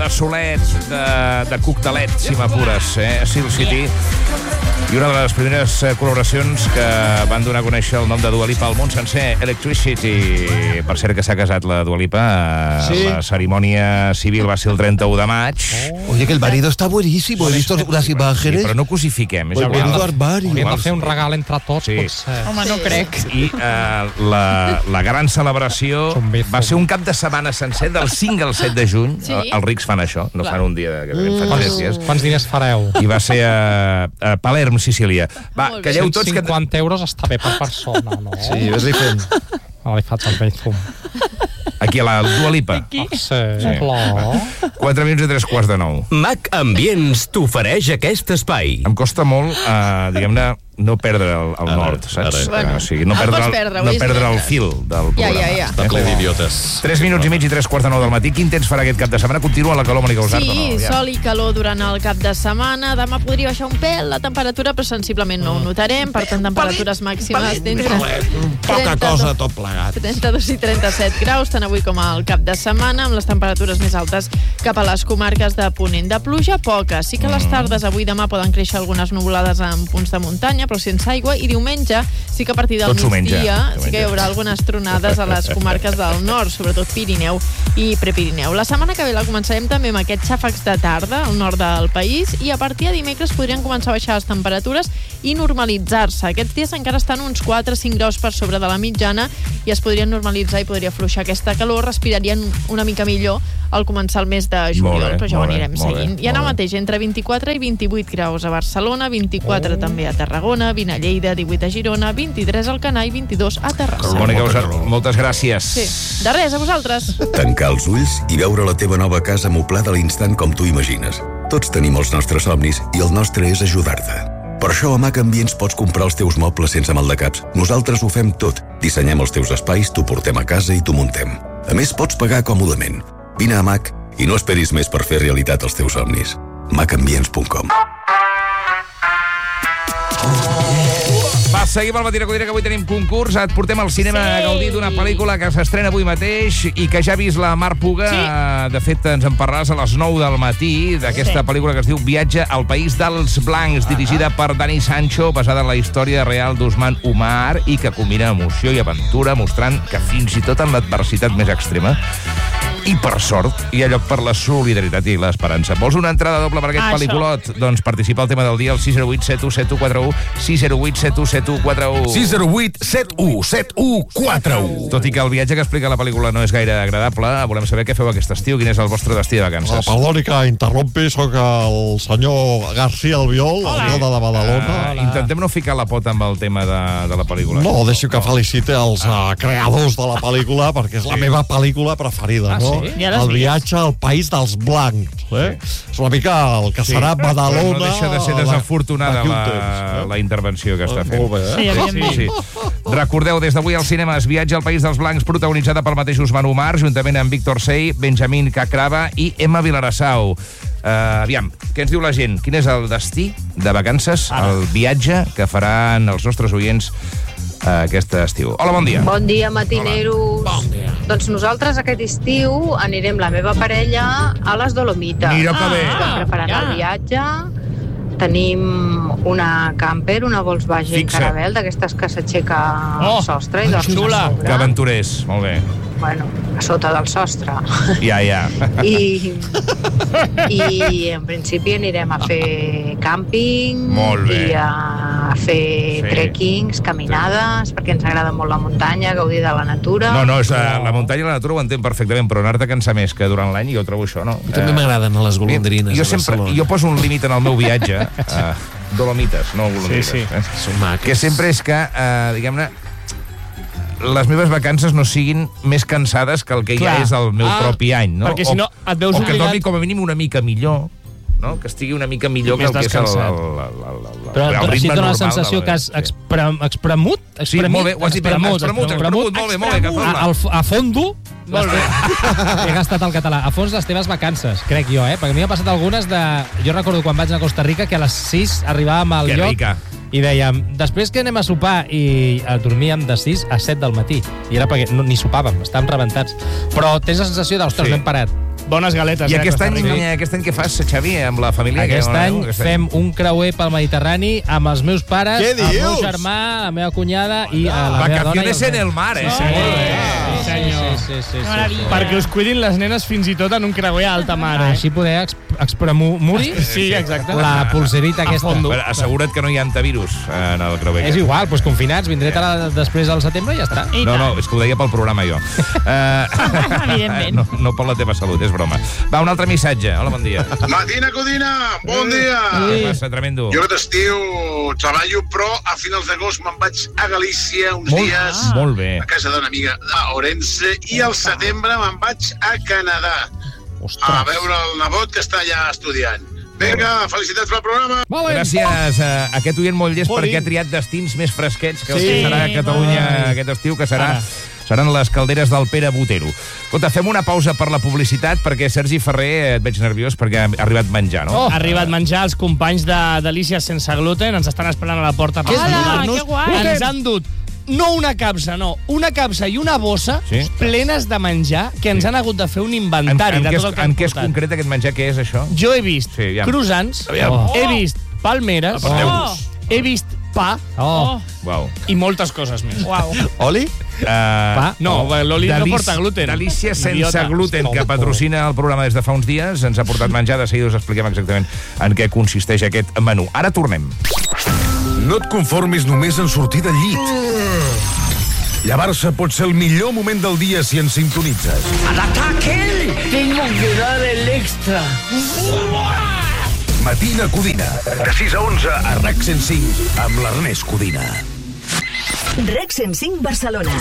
de solet, de coctelet, si m'apures, Steel City. I una de les primeres col·laboracions que van donar a conèixer el nom de Dua Lipa al món sencer, Electricity. Per cert que s'ha casat la Dua Lipa. La cerimònia civil va ser el 31 de maig. Oye, que el marido está buenísimo. He visto unas imágenes. Sí, però no cosifiquem, és igual. Menudo armario. Hauríem de fer un regal entre tots, potser. Home, no crec. I la gran celebració va ser un cap de setmana sencer, del 5 al 7 de juny. Els rics fan això, no fan un dia que fan 3 dies. Quants diners fareu? I va ser a Palerm, Sicília. Va, calleu tots que... 150 euros està bé per persona, no? Sí, ves-li fent. Ara li faig el vell fum. Aquí a la Dua Lipa. Sí, clar. 4 minuts i 3:15. Mac Ambients t'ofereix aquest espai. Em costa molt, diguem-ne, no perdre el nord, saps? Bueno, o sigui, no perdre el fil del programa. Ja. Està ple d'idiotes. 3 minuts i mig i 3:15 del matí. Quin temps farà aquest cap de setmana? Continua la calor, Mònica Usart, o no? Sí, sol i calor durant el cap de setmana. Demà podria baixar un pèl la temperatura, però sensiblement no ho notarem. Per tant, temperatures màximes d'entre Poca cosa, tot plegat. 32 i 37 graus, tant avui com al cap de setmana, amb les temperatures més altes cap a les comarques de Ponent. De pluja, poca. Sí que a les tardes, avui i demà, poden créixer algunes nuvolades en punts de muntanya, però sense aigua, i diumenge sí que a partir del migdia sí que hi haurà algunes tronades a les comarques del nord, sobretot Pirineu i Prepirineu. La setmana que ve la començarem també amb aquests xàfecs de tarda al nord del país, i a partir de dimecres podrien començar a baixar les temperatures i normalitzar-se. Aquests dies encara estan uns 4-5 graus per sobre de la mitjana i es podrien normalitzar i podria afluixar aquesta calor, respirarien una mica millor al començar el mes de juliol, però ja ho anirem seguint. I ara mateix entre 24 i 28 graus a Barcelona, 24 també a Tarragona, 20 a Lleida, 18 a Girona, 23 al Canà i 22 a Terrassa. Mònica Usart, moltes gràcies. Sí. De res, a vosaltres. Tancar els ulls i veure la teva nova casa moblada a l'instant com tu imagines. Tots tenim els nostres somnis i el nostre és ajudar-te. Per això a Mac Ambients pots comprar els teus mobles sense maldecaps. Nosaltres ho fem tot. Dissenyem els teus espais, t'ho portem a casa i t'ho muntem. A més, pots pagar còmodament. Vine a Mac i no esperis més per fer realitat els teus somnis. macambients.com. Va, seguim al Matí Codina, que avui tenim concurs. Et portem al cinema a gaudir d'una pel·lícula que s'estrena avui mateix i que ja ha vist la Mar Puga. De fet, ens en parlaràs a les 9 del matí d'aquesta pel·lícula que es diu Viatge al País dels Blancs, dirigida per Dani Sancho, basada en la història real d'Usman Umar i que combina emoció i aventura, mostrant que fins i tot en l'adversitat més extrema i per sort hi ha lloc per la solidaritat i l'esperança. Vols una entrada doble per aquest pel·lículot? Doncs participa al tema del dia al 608-717141, 608-717141. 608-717141. Tot i que el viatge que explica la pel·lícula no és gaire agradable, volem saber què feu aquest estiu, quin és el vostre destí de vacances. Perdoni que interrompi, sóc el senyor García Albiol, alcalde de Badalona. Intentem no ficar la pota amb el tema de la pel·lícula. No, deixo que felicite els creadors de la pel·lícula, perquè és la meva pel·lícula preferida, no? El viatge al País dels Blancs. És una mica el que serà Badalona. No deixa de ser desafortunada la intervenció que està fent. Molt bé, Sí. Recordeu, des d'avui als cinemes, Viatge al País dels Blancs, protagonitzada pel mateix Usman Umar, juntament amb Víctor Sey, Benjamín Cacrava i Emma Vilarassau. Aviam, què ens diu la gent? Quin és el destí de vacances, el viatge que faran els nostres oients aquest estiu? Hola, bon dia. Bon dia, matineros. Bon dia. Doncs nosaltres aquest estiu anirem la meva parella a les Dolomites. Mira que bé. Estem preparant el viatge. Tenim una camper, una Volkswagen Caravelle, d'aquestes que s'aixeca al sostre i dorms a sobre. Que aventurers, molt bé. Bueno, a sota del sostre. Ja. I en principi anirem a fer càmping i a fer trekkings, caminades, perquè ens agrada molt la muntanya, gaudir de la natura. No, la muntanya i la natura ho entenc perfectament, però anar-te a cansar més que durant l'any, jo trobo això, no? També m'agraden les golondrines a Barcelona. Jo poso un límit en el meu viatge, Dolomites, no golondrines. Que sempre és que, diguem-ne, les meves vacances no siguin més cansades que el que ja és el meu propi any, no? Perquè si no et veus obligat... O que dormi com a mínim una mica millor, no? Que estigui una mica millor que el que és el Però si et dona la sensació que has expremut? Sí, molt bé, ho has dit bé. Expremut, molt bé. A fondo... Molt bé. He gastat el català. A fons les teves vacances, crec jo, perquè a mi m'ha passat algunes de... Jo recordo quan vaig a Costa Rica que a les 6 arribàvem al lloc i dèiem, després que anem a sopar, i dormíem de 6 a 7 del matí. I era perquè ni sopàvem, estàvem rebentats. Però tens la sensació d'ostres, no hem parat. Bones galetes. I aquest any què fas, Xavi, amb la família? Aquest any fem un creuer pel Mediterrani amb els meus pares, el meu germà, la meva cunyada i la meva dona. Vacaciones en el mar, eh? Sí. Perquè us cuidin les nenes fins i tot en un creuer a alta mar. Així poder expremur-hi la pulserita aquesta. Assegura't que no hi ha antivirus en el creuer. És igual, doncs confinats, vindré després al setembre i ja està. No, és que ho deia pel programa jo. Evidentment. No per la teva salut, és broma. Va, un altre missatge. Hola, bon dia. Matina Codina, bon dia. Què passa, tremendo? Jo aquest estiu treballo, però a finals d'agost me'n vaig a Galícia uns dies. Molt bé. A casa d'una amiga a Orense, i al setembre me'n vaig a Canadà. A veure el nebot que està allà estudiant. Vinga, felicitats pel programa. Gràcies a aquest oient molt llest perquè ha triat destins més fresquets que el que serà a Catalunya aquest estiu, que seran les calderes del Pere Botero. Escolta, fem una pausa per la publicitat perquè Sergi Ferrer, et veig nerviós perquè ha arribat menjar, no? Ha arribat menjar, els companys de Delícies sense gluten ens estan esperant a la porta per saludar-nos. Que guai. Ens han dut una capsa i una bossa plenes de menjar que ens han hagut de fer un inventari de tot el que han portat. En què és concret aquest menjar? Què és això? Jo he vist croissants, he vist palmeres, he vist pa i moltes coses més. Oli? No, l'oli no porta gluten. Delícia sense gluten, que patrocina el programa des de fa uns dies. Ens ha portat menjar, de seguida us expliquem exactament en què consisteix aquest menú. Ara tornem. No et conformis només en sortir del llit. Llevar-se pot ser el millor moment del dia si ens sintonitzes. ¡Al ataque! Tengo que dar el extra. Matina Codina, de 6 a 11 a RAC 105, amb l'Ernest Codina. RAC 105 Barcelona.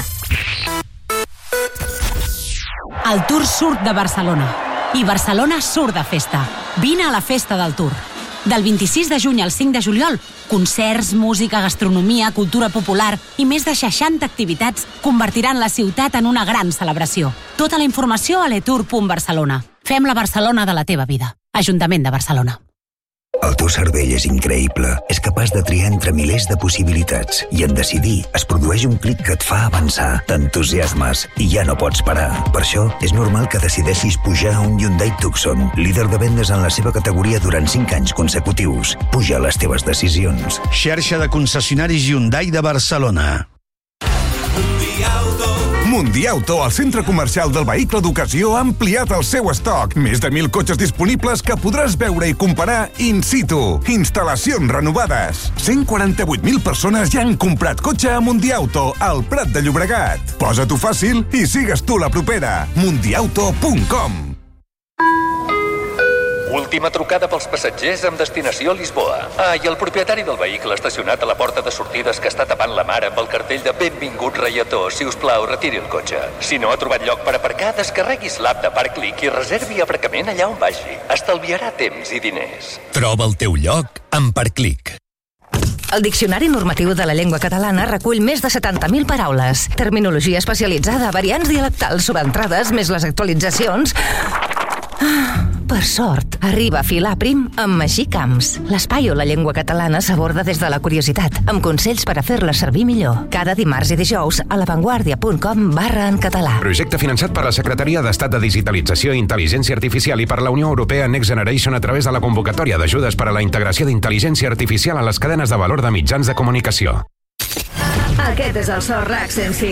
El Tour surt de Barcelona i Barcelona surt de festa. Vine a la festa del Tour. Del 26 de juny al 5 de juliol, concerts, música, gastronomia, cultura popular i més de 60 activitats convertiran la ciutat en una gran celebració. Tota la informació a letour.barcelona. Fem la Barcelona de la teva vida. Ajuntament de Barcelona. El teu cervell és increïble. És capaç de triar entre milers de possibilitats. I en decidir es produeix un clic que et fa avançar. T'entusiasmes i ja no pots parar. Per això, és normal que decideixis pujar a un Hyundai Tucson, líder de vendes en la seva categoria durant 5 anys consecutius. Puja les teves decisions. Xarxa de concessionaris Hyundai de Barcelona. Mundiauto, el centre comercial del vehicle d'ocasió, ha ampliat el seu estoc. Més de 1.000 cotxes disponibles que podràs veure i comparar in situ. Instal·lacions renovades. 148.000 persones ja han comprat cotxe a Mundiauto, al Prat de Llobregat. Posa-t'ho fàcil i sigues tu la propera. Mundiauto.com. Última trucada pels passatgers amb destinació a Lisboa. I el propietari del vehicle estacionat a la porta de sortides que està tapant la mar amb el cartell de benvingut reietó. Si us plau, retiri el cotxe. Si no ha trobat lloc per aparcar, descarreguis l'app de Parkclick i reservi aparcament allà on vagi. Estalviarà temps i diners. Troba el teu lloc amb Parkclick. El Diccionari Normatiu de la Llengua Catalana recull més de 70.000 paraules. Terminologia especialitzada, variants dialectals, sobentrades, més les actualitzacions. Per sort, arriba a filar prim amb Magí Camps. L'espai on la llengua catalana s'aborda des de la curiositat, amb consells per a fer-la servir millor. Cada dimarts i dijous a lavanguardia.com/en català. Projecte finançat per la Secretaria d'Estat de Digitalització i Intel·ligència Artificial i per la Unió Europea Next Generation a través de la convocatòria d'ajudes per a la integració d'intel·ligència artificial a les cadenes de valor de mitjans de comunicació. Aquest és el So RAC 105.